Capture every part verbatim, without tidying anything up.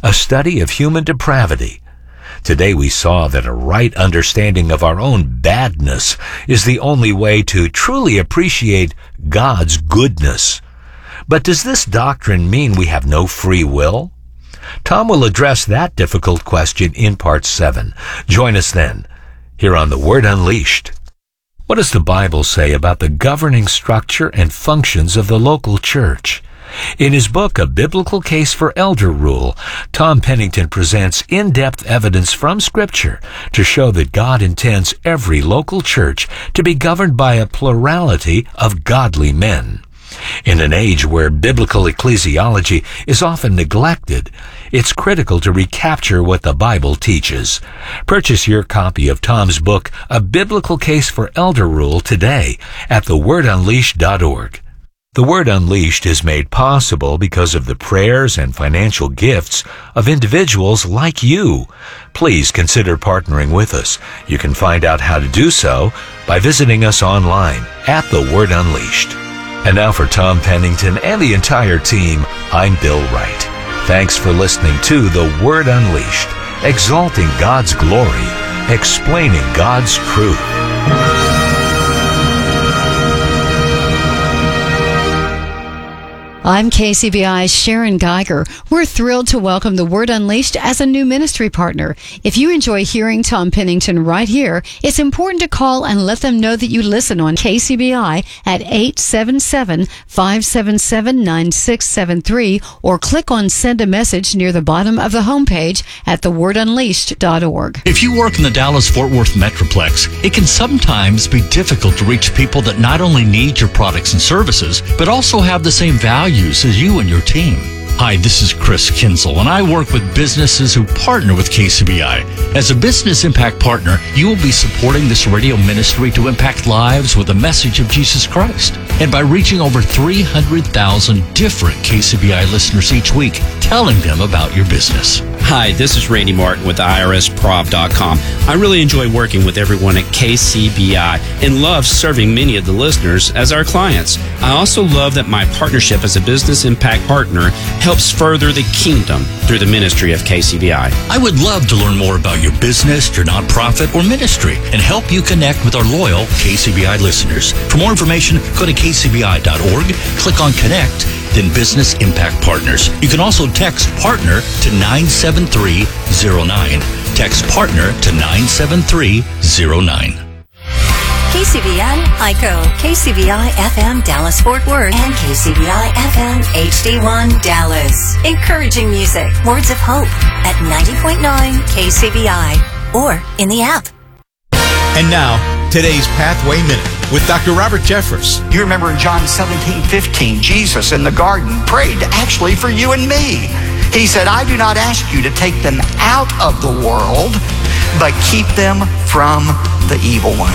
a study of human depravity. Today we saw that a right understanding of our own badness is the only way to truly appreciate God's goodness. But does this doctrine mean we have no free will? Tom will address that difficult question in part seven. Join us then, here on The Word Unleashed. What does the Bible say about the governing structure and functions of the local church? In his book, A Biblical Case for Elder Rule, Tom Pennington presents in-depth evidence from Scripture to show that God intends every local church to be governed by a plurality of godly men. In an age where biblical ecclesiology is often neglected, it's critical to recapture what the Bible teaches. Purchase your copy of Tom's book, A Biblical Case for Elder Rule, today at the word unleashed dot org. The Word Unleashed is made possible because of the prayers and financial gifts of individuals like you. Please consider partnering with us. You can find out how to do so by visiting us online at The Word Unleashed. And now for Tom Pennington and the entire team, I'm Bill Wright. Thanks for listening to The Word Unleashed, exalting God's glory, explaining God's truth. I'm K C B I's Sharon Geiger. We're thrilled to welcome The Word Unleashed as a new ministry partner. If you enjoy hearing Tom Pennington right here, it's important to call and let them know that you listen on K C B I at eight seven seven, five seven seven, nine six seven three or click on Send a Message near the bottom of the homepage at the word unleashed dot org. If you work in the Dallas-Fort Worth Metroplex, it can sometimes be difficult to reach people that not only need your products and services, but also have the same value as you and your team. Hi, this is Chris Kinzel, and I work with businesses who partner with K C B I. As a Business Impact Partner, you will be supporting this radio ministry to impact lives with the message of Jesus Christ. And by reaching over three hundred thousand different K C B I listeners each week, telling them about your business. Hi, this is Randy Martin with I R S prov dot com. I really enjoy working with everyone at K C B I and love serving many of the listeners as our clients. I also love that my partnership as a Business Impact Partner helps further the kingdom through the ministry of K C B I. I would love to learn more about your business, your nonprofit, or ministry and help you connect with our loyal K C B I listeners. For more information, go to K C B I dot org, click on Connect, then Business Impact Partners. You can also text PARTNER to nine seven three zero nine. Text PARTNER to nine seven three zero nine. K C B I I C O, K C B I F M Dallas-Fort Worth, and K C B I F M H D one Dallas. Encouraging music, words of hope at ninety point nine K C B I or in the app. And now, today's Pathway Minute with Doctor Robert Jeffress. You remember in John seventeen fifteen, Jesus in the garden prayed actually for you and me. He said, I do not ask you to take them out of the world, but keep them from the evil one.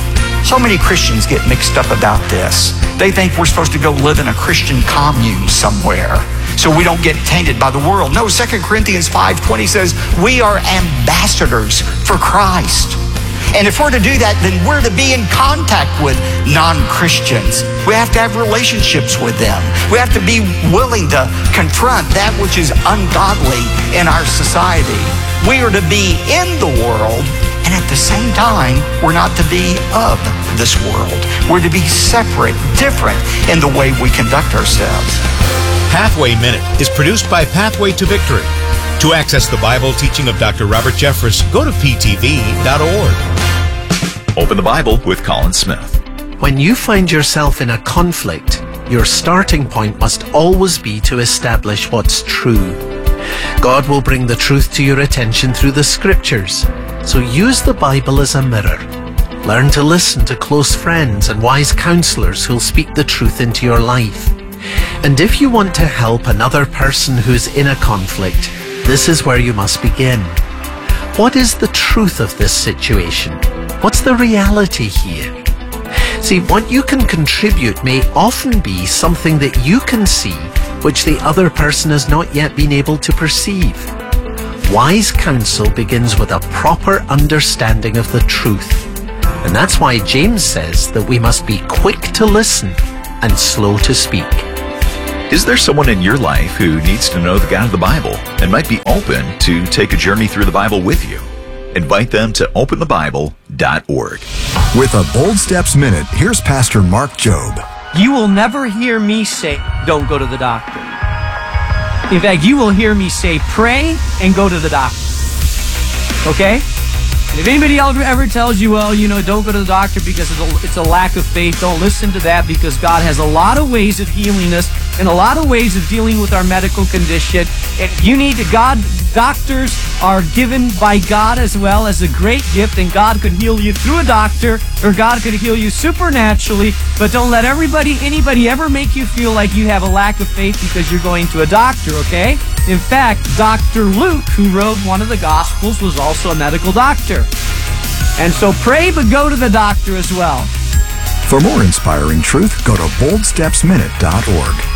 So many Christians get mixed up about this. They think we're supposed to go live in a Christian commune somewhere so we don't get tainted by the world. No, Second Corinthians five twenty says we are ambassadors for Christ. And if we're to do that, then we're to be in contact with non-Christians. We have to have relationships with them. We have to be willing to confront that which is ungodly in our society. We are to be in the world, and at the same time, we're not to be of this world. We're to be separate, different in the way we conduct ourselves. Pathway Minute is produced by Pathway to Victory. To access the Bible teaching of Doctor Robert Jeffress, go to P T V dot org. Open the Bible with Colin Smith. When you find yourself in a conflict, your starting point must always be to establish what's true. God will bring the truth to your attention through the Scriptures, so use the Bible as a mirror. Learn to listen to close friends and wise counselors who'll speak the truth into your life. And if you want to help another person who's in a conflict, this is where you must begin. What is the truth of this situation? What's the reality here? See, what you can contribute may often be something that you can see which the other person has not yet been able to perceive. Wise counsel begins with a proper understanding of the truth. And that's why James says that we must be quick to listen and slow to speak. Is there someone in your life who needs to know the God of the Bible and might be open to take a journey through the Bible with you? Invite them to open the bible dot org. With a Bold Steps Minute, here's Pastor Mark Jobe. You will never hear me say, don't go to the doctor. In fact, you will hear me say, pray and go to the doctor. Okay? And if anybody else ever tells you, well, you know, don't go to the doctor because it's a, it's a lack of faith, don't listen to that, because God has a lot of ways of healing us and a lot of ways of dealing with our medical condition. And you need to, God, doctors are given by God as well as a great gift, and God could heal you through a doctor, or God could heal you supernaturally, but don't let everybody, anybody ever make you feel like you have a lack of faith because you're going to a doctor, okay? In fact, Doctor Luke, who wrote one of the Gospels, was also a medical doctor. And so pray, but go to the doctor as well. For more inspiring truth, go to bold steps minute dot org.